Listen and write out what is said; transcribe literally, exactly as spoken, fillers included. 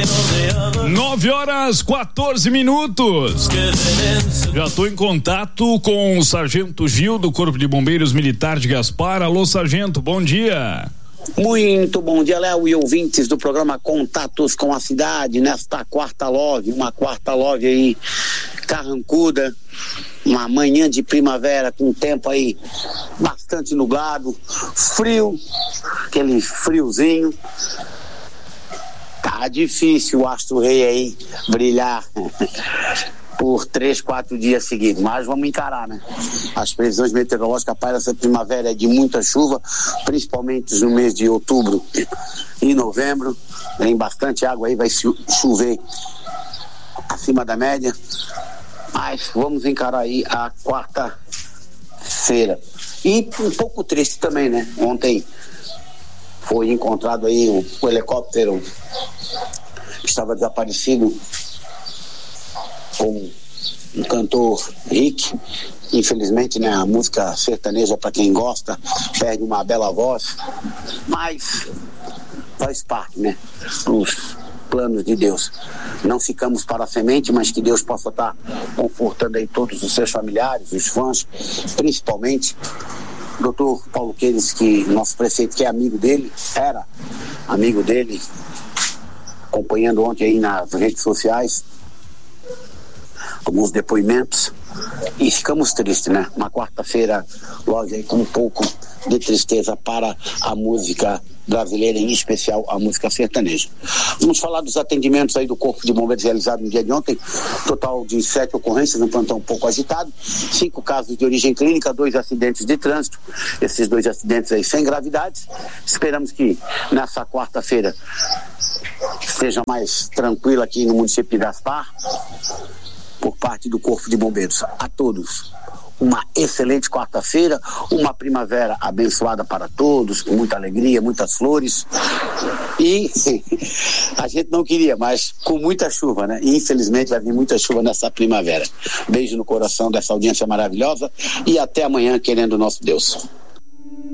Nove horas, quatorze minutos. Já estou em contato com o Sargento Gil do Corpo de Bombeiros Militar de Gaspar. Alô, Sargento, bom dia. Muito bom dia, Léo, e ouvintes do programa Contatos com a Cidade, nesta quarta love, uma quarta love aí, carrancuda, uma manhã de primavera com tempo aí bastante nublado, frio, aquele friozinho. Tá difícil o astro rei aí brilhar por três, quatro dias seguidos, mas vamos encarar, né? As previsões meteorológicas para essa primavera é de muita chuva, principalmente no mês de outubro e novembro. Tem bastante água aí, vai chover acima da média, mas vamos encarar aí a quarta-feira. E um pouco triste também, né? Ontem foi encontrado aí o, o helicóptero que estava desaparecido com um cantor Rick. Infelizmente, né, a música sertaneja, para quem gosta, perde uma bela voz, mas faz parte, né, dos planos de Deus. Não ficamos para a semente, mas que Deus possa estar confortando aí todos os seus familiares, os fãs, principalmente doutor Paulo Queires, que nosso prefeito, que é amigo dele, era amigo dele, acompanhando ontem aí nas redes sociais alguns depoimentos, e ficamos tristes, né? Uma quarta-feira, logo aí com um pouco de tristeza para a música brasileira, em especial a música sertaneja. Vamos falar dos atendimentos aí do Corpo de Bombeiros realizado no dia de ontem. Total de sete ocorrências, um plantão um pouco agitado, cinco casos de origem clínica, dois acidentes de trânsito, esses dois acidentes aí sem gravidades. Esperamos que nessa quarta-feira seja mais tranquila aqui no município de Gaspar, por parte do Corpo de Bombeiros. A todos uma excelente quarta-feira, uma primavera abençoada para todos, com muita alegria, muitas flores, e a gente não queria, mas com muita chuva, né? E infelizmente vai vir muita chuva nessa primavera. Beijo no coração dessa audiência maravilhosa e até amanhã, querendo o nosso Deus.